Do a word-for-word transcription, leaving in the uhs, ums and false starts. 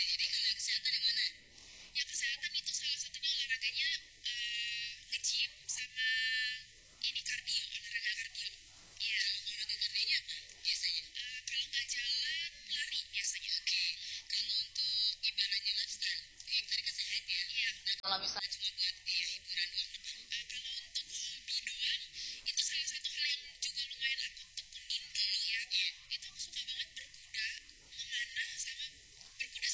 Jadi kalau yang kesehatan yang mana? Yang kesehatan itu salah satunya olahraganya eh, nge-gym sama ini kardio, olahraga kardio. Iya. Olahraga kardionya apa biasanya? Eh, kalau nggak jalan, lari biasanya. Oke. Kalau untuk ibaratnya lifestyle, yang tadi kan sehat ya. Iya. Nah, kalau misalnya cuma